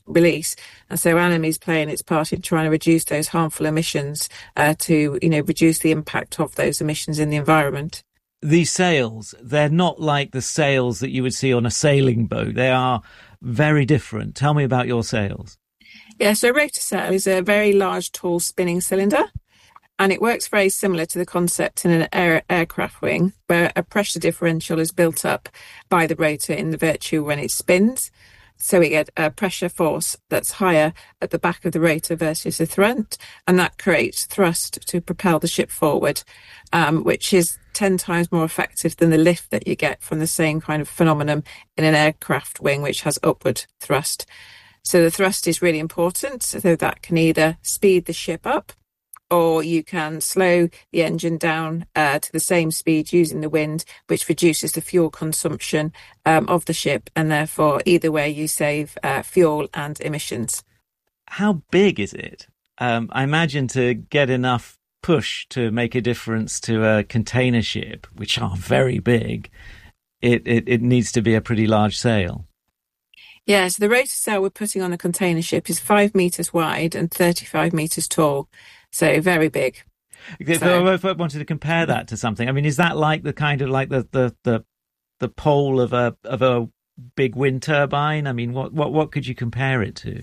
release. And so Anime is playing its part in trying to reduce those harmful emissions to, reduce the impact of those emissions in the environment. These sails, they're not like the sails that you would see on a sailing boat. They are very different. Tell me about your sails. Yeah, so a rotor sail is a very large, tall spinning cylinder. And it works very similar to the concept in an aircraft wing, where a pressure differential is built up by the rotor in the virtue when it spins. So we get a pressure force that's higher at the back of the rotor versus the front, and that creates thrust to propel the ship forward, which is 10 times more effective than the lift that you get from the same kind of phenomenon in an aircraft wing, which has upward thrust. So the thrust is really important, so that can either speed the ship up, or you can slow the engine down to the same speed using the wind, which reduces the fuel consumption of the ship. And therefore, either way, you save fuel and emissions. How big is it? I imagine to get enough push to make a difference to a container ship, which are very big, it needs to be a pretty large sail. Yeah, so the rotor sail we're putting on a container ship is 5 metres wide and 35 metres tall. So very big. So if I wanted to compare that to something, I mean, is that like the kind of like the pole of a big wind turbine? I mean, what could you compare it to?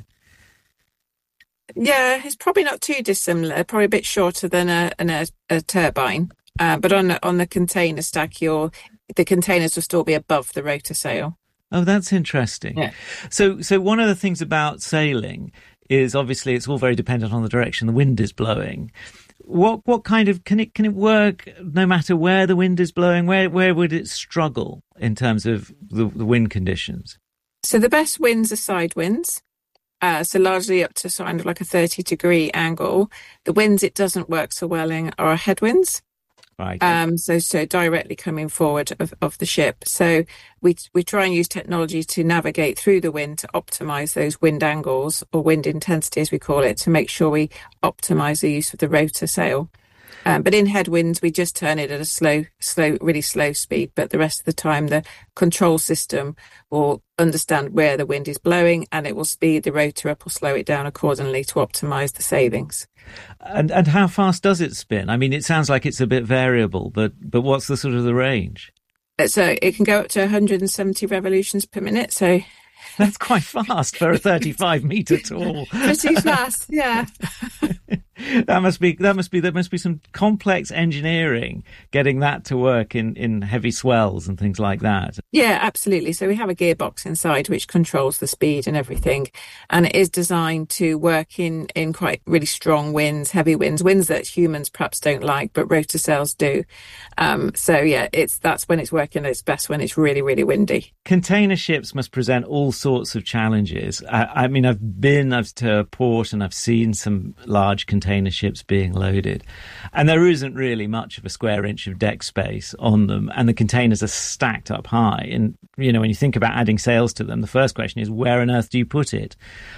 Yeah, it's probably not too dissimilar. Probably a bit shorter than a turbine. But on the container stack, the containers will still be above the rotor sail. Oh, that's interesting. Yeah. So one of the things about sailing is obviously it's all very dependent on the direction the wind is blowing. What kind of can it work no matter where the wind is blowing? Where would it struggle in terms of the wind conditions? So the best winds are side winds. So largely up to kind of like a 30-degree angle. The winds it doesn't work so well in are headwinds. Right. So directly coming forward of the ship. So we try and use technology to navigate through the wind to optimize those wind angles, or wind intensity as we call it, to make sure we optimize the use of the rotor sail. But in headwinds, we just turn it at a really slow speed. But the rest of the time, the control system will understand where the wind is blowing, and it will speed the rotor up or slow it down accordingly to optimize the savings. And how fast does it spin? I mean, it sounds like it's a bit variable, but what's the sort of the range? So it can go up to 170 revolutions per minute. So that's quite fast for a 35-meter tall. Pretty fast, yeah. There must be some complex engineering getting that to work in heavy swells and things like that. Yeah, absolutely. So we have a gearbox inside which controls the speed and everything, and it is designed to work in quite really strong winds, heavy winds that humans perhaps don't like, but rotor sails do. So yeah, that's when it's working at its best, when it's really, really windy. Container ships must present all sorts of challenges. I mean, I've been to a port and I've seen some large container ships being loaded, and there isn't really much of a square inch of deck space on them, and the containers are stacked up high. And when you think about adding sails to them, the first question is, where on earth do you put it?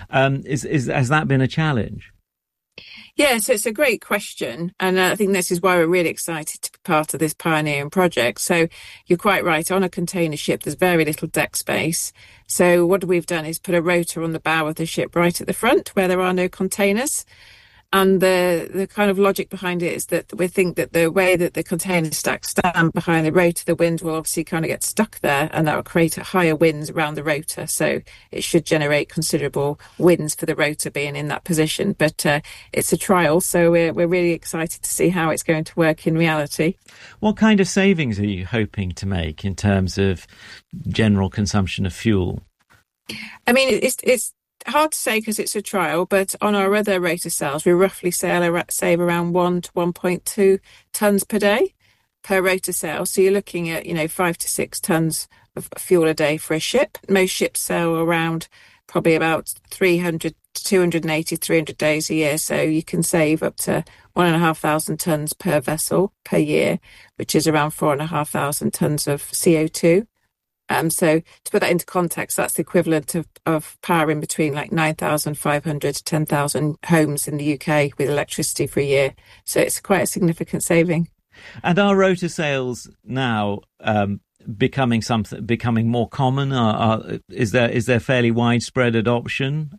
Has that been a challenge? Yeah, so it's a great question, and I think this is why we're really excited to be part of this pioneering project. So you're quite right, on a container ship there's very little deck space. So what we've done is put a rotor on the bow of the ship right at the front where there are no containers. And the kind of logic behind it is that we think that the way that the container stacks stand behind the rotor, the wind will obviously kind of get stuck there, and that will create higher winds around the rotor. So it should generate considerable winds for the rotor being in that position. But it's a trial, so we're really excited to see how it's going to work in reality. What kind of savings are you hoping to make in terms of general consumption of fuel? I mean, it's hard to say because it's a trial, but on our other rotor sails, we roughly save around 1 to 1.2 tonnes per day per rotor sail. So you're looking at, 5 to 6 tonnes of fuel a day for a ship. Most ships sail around probably about 300 to 280, 300 days a year. So you can save up to 1,500 tonnes per vessel per year, which is around 4,500 tonnes of CO2. So to put that into context, that's the equivalent of powering between like 9,500 to 10,000 homes in the UK with electricity for a year. So it's quite a significant saving. And are rotor sails now becoming more common? Is there fairly widespread adoption?